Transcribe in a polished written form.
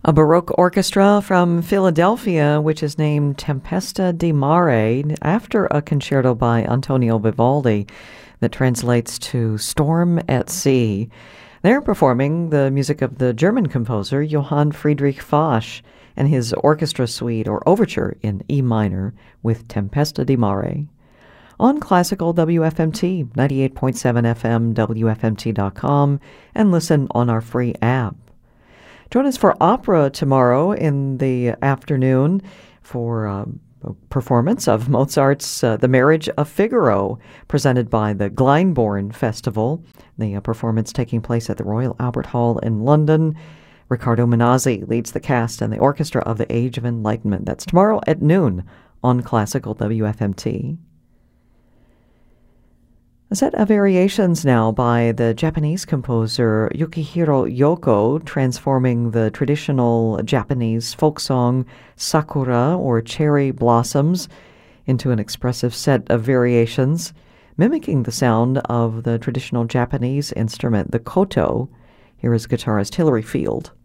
A Baroque orchestra from Philadelphia, which is named Tempesta di Mare, after a concerto by Antonio Vivaldi that translates to Storm at Sea. They're performing the music of the German composer Johann Friedrich Foch and his orchestra suite or overture in E minor with Tempesta di Mare. On Classical WFMT, 98.7 FM, WFMT.com, and listen on our free app. Join us for opera tomorrow in the afternoon for a performance of Mozart's The Marriage of Figaro, presented by the Glyndebourne Festival. The performance taking place at the Royal Albert Hall in London. Riccardo Minazzi leads the cast and the orchestra of the Age of Enlightenment. That's tomorrow at noon on Classical WFMT. A set of variations now by the Japanese composer Yukihiro Yoko, transforming the traditional Japanese folk song Sakura, or Cherry Blossoms, into an expressive set of variations, mimicking the sound of the traditional Japanese instrument, the koto. Here is guitarist Hilary Field.